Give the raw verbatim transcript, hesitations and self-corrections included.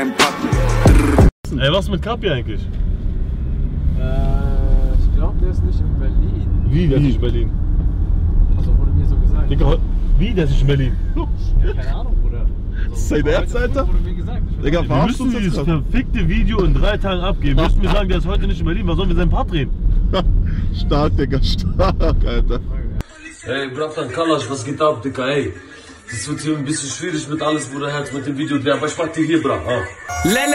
keinen Patten. Ey, was mit Kapi eigentlich? Äh, ich glaube, der ist nicht in Berlin. Wie, der ist nicht in Berlin? Also wurde mir so gesagt. Digga, wie, der ist nicht in Berlin? Ja, keine Ahnung, Bruder. Das ist sein Ernst, Alter? Wurde mir gesagt. Ich Digga, Wir verarschst müssen uns dieses jetzt gerade? verfickte Video in drei Tagen abgeben. Wir müssen mir sagen, der ist heute nicht in Berlin. Was sollen wir seinen Part drehen? Stark, Digga, stark, Alter. Ey, Bratan Kalash, was geht ab, Digga, ey? Das wird hier ein bisschen schwierig mit alles, Bruder, Herz, mit dem Video, aber ich mach dir hier, Bra. Ah.